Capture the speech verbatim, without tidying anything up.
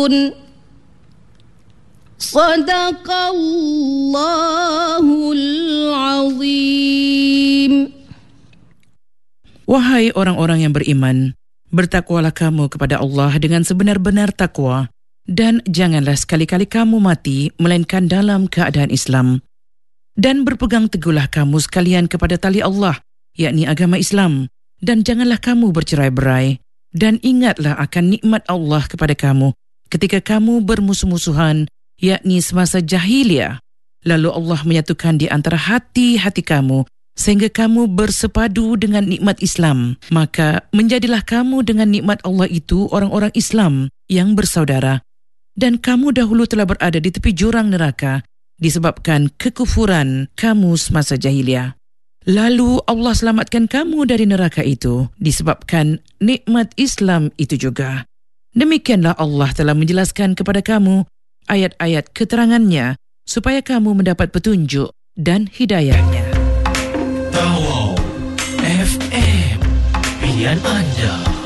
Sadaqallahul azim. Wahai orang-orang yang beriman, bertakwalah kamu kepada Allah dengan sebenar-benar takwa, dan janganlah sekali-kali kamu mati melainkan dalam keadaan Islam. Dan berpegang teguhlah kamu sekalian kepada tali Allah, yakni agama Islam, dan janganlah kamu bercerai-berai. Dan ingatlah akan nikmat Allah kepada kamu ketika kamu bermusuh-musuhan, yakni semasa jahiliyah. Lalu Allah menyatukan di antara hati-hati kamu sehingga kamu bersepadu dengan nikmat Islam. Maka menjadilah kamu dengan nikmat Allah itu orang-orang Islam yang bersaudara. Dan kamu dahulu telah berada di tepi jurang neraka disebabkan kekufuran kamu semasa jahiliyah. Lalu Allah selamatkan kamu dari neraka itu disebabkan nikmat Islam itu juga. Demikianlah Allah telah menjelaskan kepada kamu ayat-ayat keterangannya supaya kamu mendapat petunjuk dan hidayahnya. Tawau F M, pilihan anda.